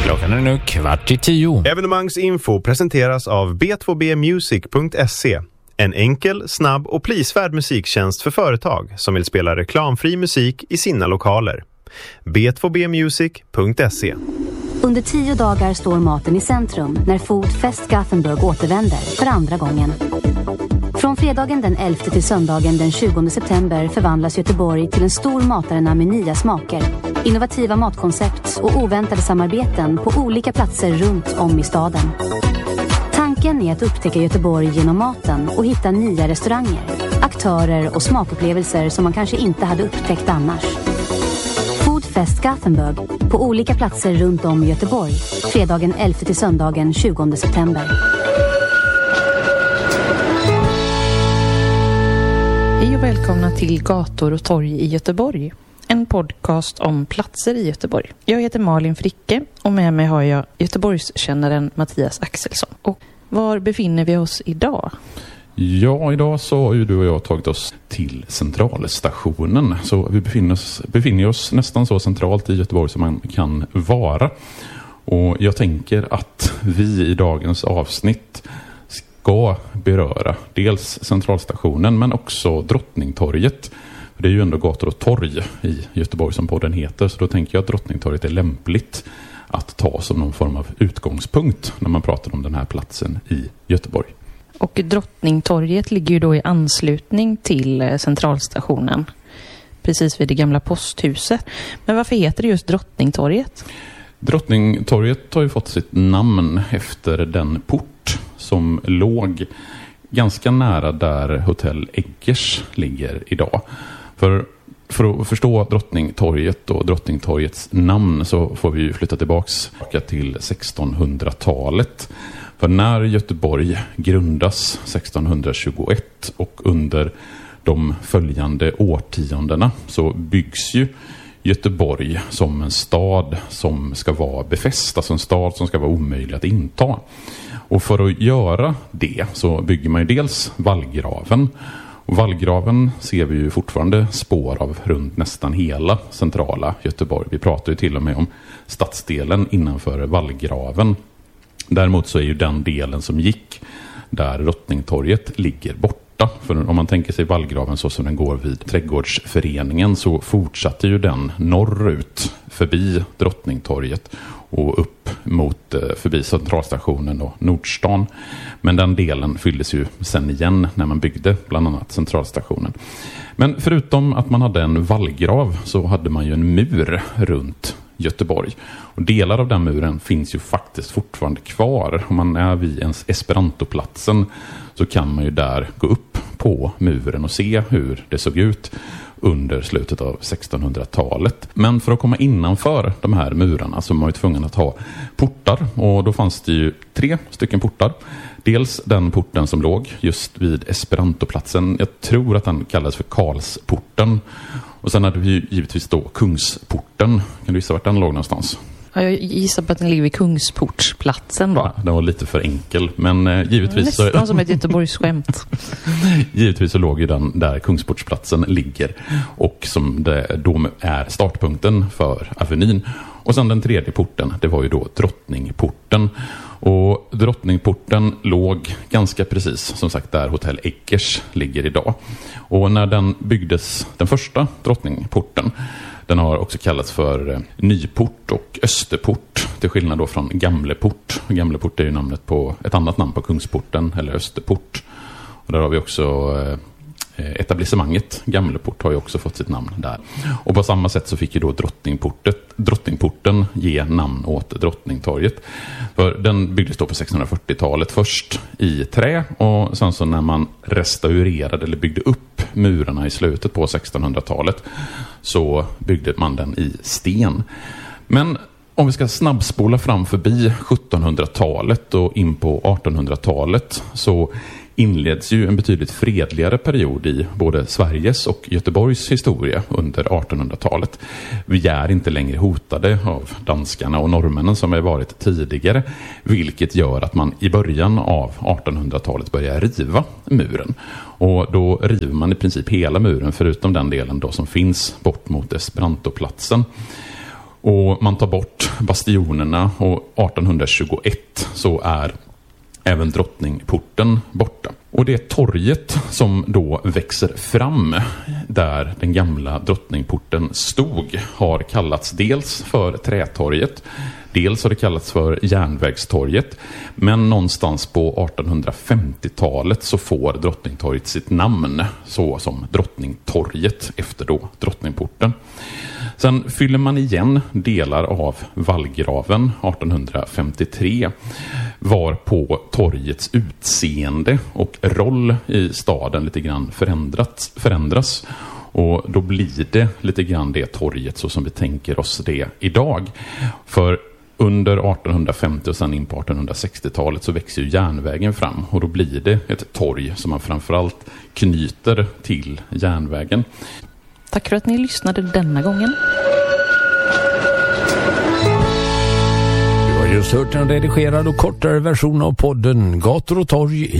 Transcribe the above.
Klockan är nu 9:15. Evenemangsinfo presenteras av b2bmusic.se. En enkel, snabb och prisvärd musiktjänst för företag som vill spela reklamfri musik i sina lokaler. b2bmusic.se. Under 10 dagar står maten i centrum när Food Fest Gothenburg återvänder för andra gången. Från fredagen den 11 till söndagen den 20 september förvandlas Göteborg till en stor matarena med nya smaker, innovativa matkoncept och oväntade samarbeten på olika platser runt om i staden. Tanken är att upptäcka Göteborg genom maten och hitta nya restauranger, aktörer och smakupplevelser som man kanske inte hade upptäckt annars. Food Fest Gothenburg på olika platser runt om i Göteborg, fredagen 11 till söndagen 20 september. Hej och välkomna till Gator och torg i Göteborg. En podcast om platser i Göteborg. Jag heter Malin Fricke och med mig har jag Göteborgskännaren Mattias Axelsson. Och var befinner vi oss idag? Ja, idag så har ju du och jag tagit oss till Centralstationen. Så vi befinner oss nästan så centralt i Göteborg som man kan vara. Och jag tänker att vi i dagens avsnitt ska beröra dels Centralstationen men också Drottningtorget. Det är ju ändå gator och torg i Göteborg som podden heter, så då tänker jag att Drottningtorget är lämpligt att ta som någon form av utgångspunkt när man pratar om den här platsen i Göteborg. Och Drottningtorget ligger ju då i anslutning till Centralstationen, precis vid det gamla posthuset. Men varför heter det just Drottningtorget? Drottningtorget har ju fått sitt namn efter den port som låg ganska nära där Hotell Eggers ligger idag. För att förstå Drottningtorget och Drottningtorgets namn så får vi ju flytta tillbaka till 1600-talet. För när Göteborg grundas 1621 och under de följande årtiondena så byggs ju Göteborg som en stad som ska vara befäst, alltså en stad som ska vara omöjlig att inta. Och för att göra det så bygger man ju dels vallgraven. Och vallgraven ser vi ju fortfarande spår av runt nästan hela centrala Göteborg. Vi pratar ju till och med om stadsdelen innanför vallgraven. Däremot så är ju den delen som gick där Drottningtorget ligger borta. För om man tänker sig vallgraven så som den går vid Trädgårdsföreningen så fortsatte ju den norrut förbi Drottningtorget och upp mot förbi Centralstationen och Nordstan. Men den delen fylldes ju sen igen när man byggde bland annat Centralstationen. Men förutom att man hade en vallgrav så hade man ju en mur runt Göteborg. Och delar av den muren finns ju faktiskt fortfarande kvar. Om man är vid ens Esperantoplatsen så kan man ju där gå upp på muren och se hur det såg ut under slutet av 1600-talet. Men för att komma innanför de här murarna så var man ju tvungen att ha portar. Och då fanns det ju 3 stycken portar. Dels den porten som låg just vid Esperantoplatsen. Jag tror att den kallades för Karlsporten. Och sen hade vi ju givetvis då Kungsporten. Kan du gissa vart den låg någonstans? Ja, jag gissar på att den ligger vid Kungsportsplatsen då. Ja, den var lite för enkel. Men givetvis nästan som ett Göteborgsskämt. Givetvis så låg ju den där Kungsportsplatsen ligger. Och som det då är startpunkten för Avenyn. Och sen den tredje porten, det var ju då Drottningporten. Och Drottningporten låg ganska precis, som sagt, där Hotell Eggers ligger idag. Och när den byggdes, den första Drottningporten, den har också kallats för Nyport och Österport, till skillnad då från Gamleport. Gamleport är ju namnet på ett annat namn på Kungsporten, eller Österport. Och där har vi också etablissemanget Gamleport har ju också fått sitt namn där. Och på samma sätt så fick ju då Drottningporten ge namn åt Drottningtorget. För den byggdes då på 1640-talet först i trä och sen så när man restaurerade eller byggde upp murarna i slutet på 1600-talet så byggde man den i sten. Men om vi ska snabbspola fram förbi 1700-talet och in på 1800-talet så inleds ju en betydligt fredligare period i både Sveriges och Göteborgs historia under 1800-talet. Vi är inte längre hotade av danskarna och norrmännen som har varit tidigare, vilket gör att man i början av 1800-talet börjar riva muren. Och då river man i princip hela muren förutom den delen då som finns bort mot Esperantoplatsen. Och man tar bort bastionerna och 1821 så är även Drottningporten borta. Och det torget som då växer fram där den gamla Drottningporten stod har kallats dels för Trätorget, dels har det kallats för Järnvägstorget, men någonstans på 1850-talet så får Drottningtorget sitt namn så som Drottningtorget efter då Drottningporten. Sen fyller man igen delar av vallgraven 1853 var på torgets utseende och roll i staden lite grann förändras. Och då blir det lite grann det torget så som vi tänker oss det idag. För under 1850 och sen in på 1860-talet så växer ju järnvägen fram och då blir det ett torg som man framförallt knyter till järnvägen. Tack för att ni lyssnade denna gången. Du har just hört en redigerad och kortare version av podden Gator och torg